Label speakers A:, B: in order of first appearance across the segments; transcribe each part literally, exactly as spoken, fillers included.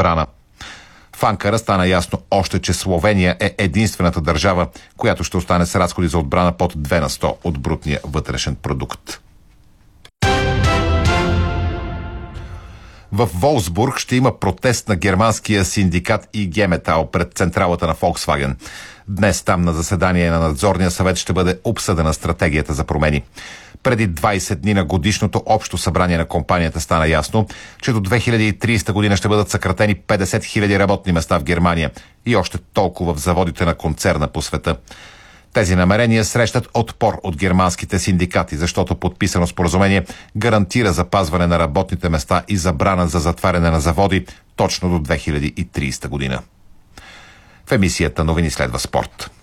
A: отбрана. В Анкара стана ясно още, че Словения е единствената държава, която ще остане с разходи за отбрана под две на сто от брутния вътрешен продукт. В Волфсбург ще има протест на германския синдикат и джи Метал пред централата на Volkswagen. Днес там на заседание на надзорния съвет ще бъде обсъдена стратегията за промени. Преди двайсет дни на годишното общо събрание на компанията стана ясно, че до две хиляди и тридесета година ще бъдат съкратени петдесет хиляди работни места в Германия и още толкова в заводите на концерна по света. Тези намерения срещат отпор от германските синдикати, защото подписано споразумение гарантира запазване на работните места и забрана за затваряне на заводи точно до две хиляди и тридесета година. В емисията новини следва спорт.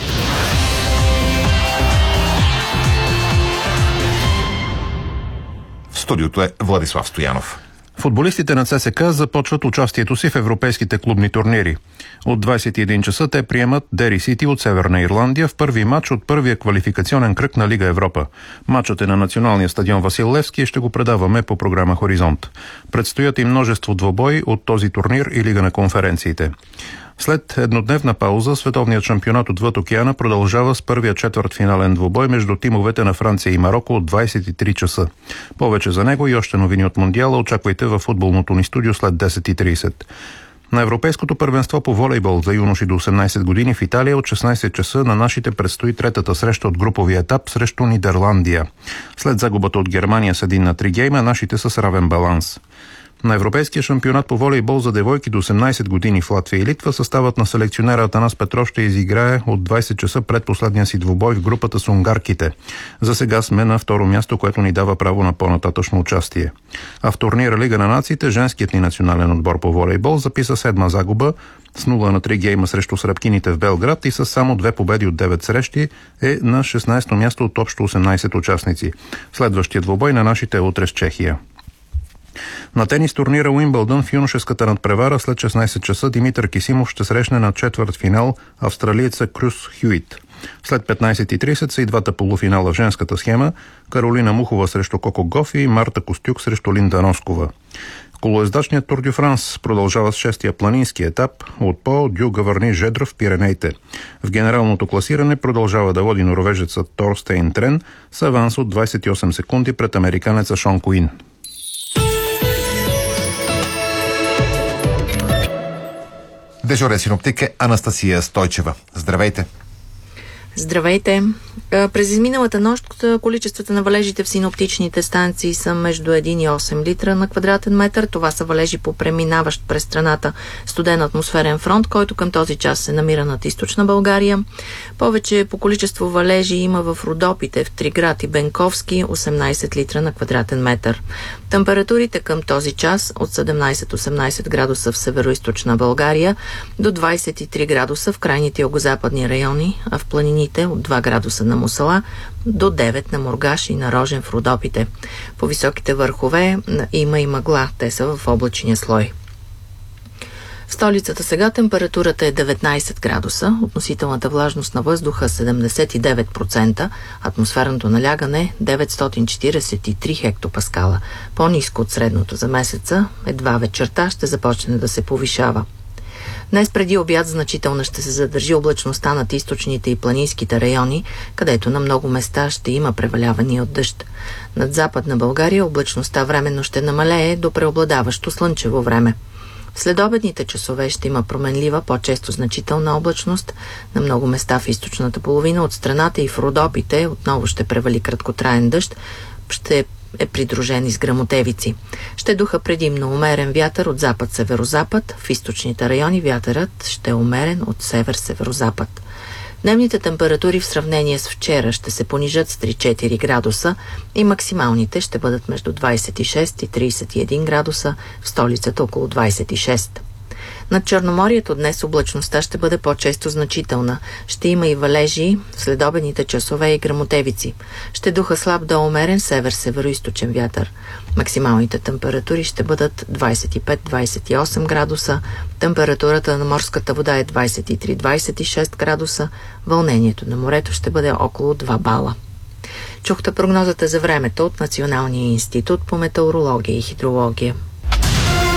A: В студиото е Владислав Стоянов.
B: Футболистите на ЦСКА започват участието си в европейските клубни турнири. От двайсет и един часа те приемат Дери Сити от Северна Ирландия в първи матч от първия квалификационен кръг на Лига Европа. Матчът е на националния стадион Васил Левски и ще го предаваме по програма Хоризонт. Предстоят и множество двобои от този турнир и Лига на конференциите. След еднодневна пауза, световният шампионат отвъд океана продължава с първия четвъртфинален двубой между тимовете на Франция и Мароко от двайсет и три часа. Повече за него и още новини от Мондиала очаквайте във футболното ни студио след десет и тридесет. На Европейското първенство по волейбол за юноши до осемнайсет години в Италия от шестнайсет часа на нашите предстои третата среща от груповия етап срещу Нидерландия. След загубата от Германия с един на три гейма, нашите са с равен баланс. На Европейския шампионат по волейбол за девойки до осемнайсет години в Латвия и Литва съставът на селекционера Атанас Петров ще изиграе от двайсет часа пред последния си двубой в групата с унгарките. За сега сме на второ място, което ни дава право на по-нататъчно участие. А в турнира Лига на нациите женският ни национален отбор по волейбол записа седма загуба с нула на три гейма срещу сръбкините в Белград и с само две победи от девет срещи е на шестнайсето място от общо осемнайсет участници. Следващия двубой на нашите е утре с Чехия. На тенис турнира Уимбълдън в юношеската надпревара след шестнайсет часа Димитър Кисимов ще срещне на четвъртфинал австралиеца Крус Хюит. След петнайсет и трийсет са и двата полуфинала в женската схема: Каролина Мухова срещу Коко Гоф и Марта Костюк срещу Линда Носкова. Колоездачният Тур дю Франс продължава с шестия планински етап от По дю Гавърни Жедра в Пиренеите. В генералното класиране продължава да води норвежецът Торстейн Трен с аванс от двайсет и осем секунди пред американеца Шон Куин.
A: Дежурен синоптик е Анастасия Стойчева. Здравейте!
C: Здравейте! През изминалата нощ количествата на валежите в синоптичните станции са между един и осем литра на квадратен метър. Това са валежи по преминаващ през страната студен атмосферен фронт, който към този час се намира над източна България. Повече по количество валежи има в Родопите, в Триград и Бенковски, осемнайсет литра на квадратен метър. Температурите към този час от седемнайсет до осемнайсет градуса в североизточна България до двайсет и три градуса в крайните югозападни райони, а в планините от два градуса на Мусала до девет на Мургаш и на Рожен в Родопите. По високите върхове има и мъгла, те са в облачния слой. В столицата сега температурата е деветнайсет градуса, относителната влажност на въздуха седемдесет и девет процента, атмосферното налягане деветстотин четирийсет и три хектопаскала. По-ниско от средното за месеца, едва вечерта ще започне да се повишава. Днес преди обяд значително ще се задържи облачността над източните и планинските райони, където на много места ще има превалявания от дъжд. Над Западна България облачността временно ще намалее до преобладаващо слънчево време. В следобедните часове ще има променлива, по-често значителна облачност. На много места в източната половина от страната и в Родопите отново ще превали краткотраен дъжд. Ще е придружен и с гръмотевици. Ще духа предимно умерен вятър от запад-северозапад. В източните райони вятърът ще е умерен от север-северозапад. Дневните температури в сравнение с вчера ще се понижат с три-четири градуса и максималните ще бъдат между двайсет и шест и трийсет и един градуса, в столицата около двайсет и шест. Над Черноморието днес облачността ще бъде по-често значителна. Ще има и валежи в следобедните часове и гръмотевици. Ще духа слаб до умерен север-североизточен вятър. Максималните температури ще бъдат двайсет и пет до двайсет и осем градуса. Температурата на морската вода е двайсет и три до двайсет и шест градуса. Вълнението на морето ще бъде около два бала. Чухте прогнозата за времето от Националния институт по метеорология и хидрология.